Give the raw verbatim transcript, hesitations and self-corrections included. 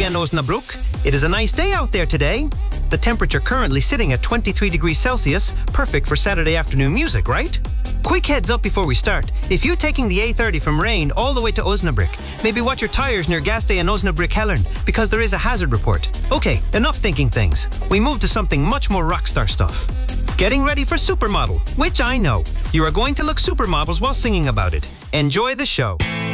and Osnabrück. It is a nice day out there today. The temperature currently sitting at twenty-three degrees Celsius, perfect for Saturday afternoon music, right? Quick heads up before we start. If you're taking the A thirty from Rain all the way to Osnabrück, maybe watch your tyres near Gaste and Osnabrück Hellern, because there is a hazard report. Okay, enough thinking things. We move to something much more rockstar stuff. Getting ready for Supermodel, which I know. You are going to look supermodels while singing about it. Enjoy the show.